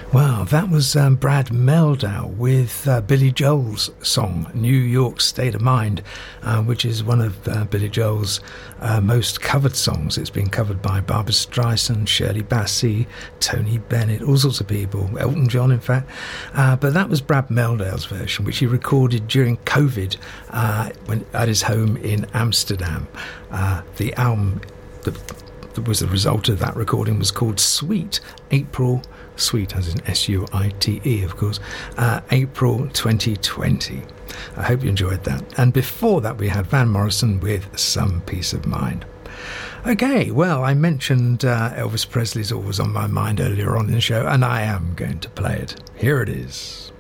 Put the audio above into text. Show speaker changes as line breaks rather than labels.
Wow, that was Brad Mehldau with Billy Joel's song, New York State of Mind, which is one of Billy Joel's most covered songs. It's been covered by Barbra Streisand, Shirley Bassey, Tony Bennett, all sorts of people, Elton John, in fact. But that was Brad Mehldau's version, which he recorded during COVID at his home in Amsterdam. The album that was the result of that recording was called Sweet, Sweet as in S-U-I-T-E, of course, April 2020. I hope you enjoyed that. And before that, we had Van Morrison with Some Peace of Mind. Okay, well, I mentioned Elvis Presley's always on my mind earlier on in the show, and I am going to play it. Here it is.